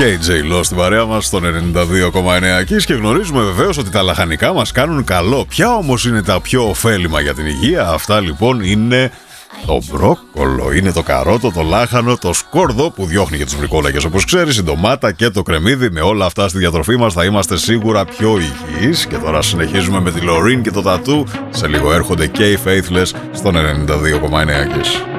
Και η J-Lo στην παρέα μας στον 92,9 και γνωρίζουμε βεβαίως ότι τα λαχανικά μας κάνουν καλό. Ποια όμως είναι τα πιο ωφέλιμα για την υγεία? Αυτά λοιπόν είναι το μπρόκολο, είναι το καρότο, το λάχανο, το σκόρδο που διώχνει και τους βρικόλακες όπως ξέρεις, η ντομάτα και το κρεμμύδι. Με όλα αυτά στη διατροφή μας θα είμαστε σίγουρα πιο υγιείς. Και τώρα συνεχίζουμε με τη Λωρίν και το τατού. Σε λίγο έρχονται και οι Faithless στον 92,9.